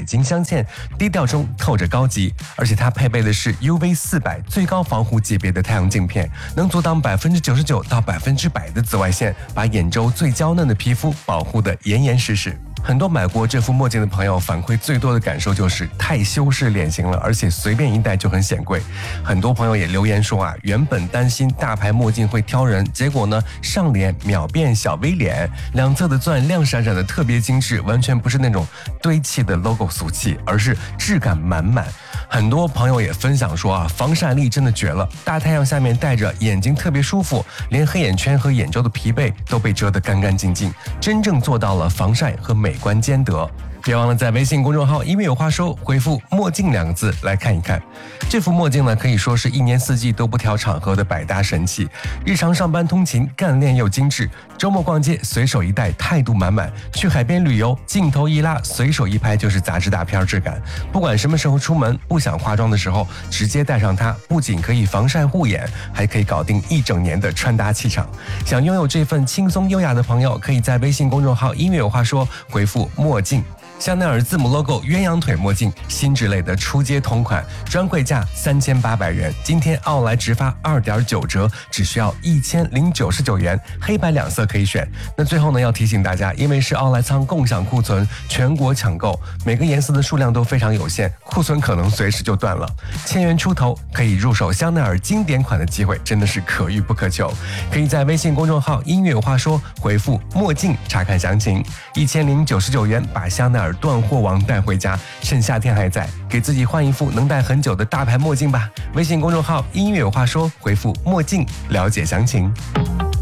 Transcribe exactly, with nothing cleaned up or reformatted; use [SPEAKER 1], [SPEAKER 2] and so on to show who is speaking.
[SPEAKER 1] 金镶嵌，低调中透着高级。而且它配备的是 U V 四百最高防护级别的太阳镜片，能阻挡百分之九十九到百分之百的紫外线，把眼周最娇嫩的皮肤保护得严严实实。很多买过这副墨镜的朋友反馈最多的感受就是太修饰脸型了，而且随便一戴就很显贵。很多朋友也留言说啊，原本担心大牌墨镜会挑人，结果呢上脸秒变小 V 脸，两侧的钻亮闪闪的特别精致，完全不是那种堆砌的 logo 俗气，而是质感满满。很多朋友也分享说啊，防晒力真的绝了，大太阳下面戴着眼睛特别舒服，连黑眼圈和眼周的疲惫都被遮得干干净净，真正做到了防晒和美观兼得。别忘了在微信公众号音乐有话说回复墨镜两个字来看一看。这副墨镜呢，可以说是一年四季都不挑场合的百搭神器，日常上班通勤干练又精致，周末逛街随手一戴态度满满，去海边旅游镜头一拉随手一拍就是杂志大片质感。不管什么时候出门，不想化妆的时候直接戴上它，不仅可以防晒护眼，还可以搞定一整年的穿搭气场。想拥有这份轻松优雅的朋友，可以在微信公众号音乐有话说回复墨镜。香奈儿字母 logo 鸳鸯腿墨镜，新质类的出街同款，专柜价三千八百元，今天奥莱直发 二点九折，只需要一千零九十九元，黑白两色可以选。那最后呢，要提醒大家，因为是奥莱仓共享库存，全国抢购，每个颜色的数量都非常有限，库存可能随时就断了。千元出头可以入手香奈儿经典款的机会真的是可遇不可求，可以在微信公众号音乐有话说回复墨镜查看详情。一千零九十九元把香奈儿断货王带回家，趁夏天还在，给自己换一副能戴很久的大牌墨镜吧。微信公众号音乐有话说回复墨镜了解详情。